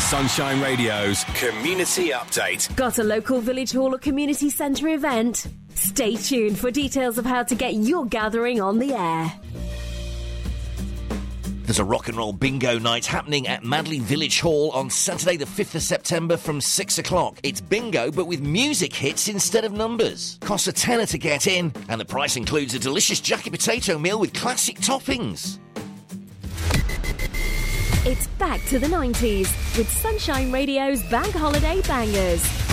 Sunshine Radio's Community Update. Got a local village hall or community centre event? Stay tuned for details of how to get your gathering on the air. There's a rock and roll bingo night happening at Madley Village Hall on Saturday the 5th of September from 6 o'clock. It's bingo but with music hits instead of numbers. Costs a tenner to get in and the price includes a delicious jacket potato meal with classic toppings. It's back to the 90s with Sunshine Radio's Bank Holiday Bangers.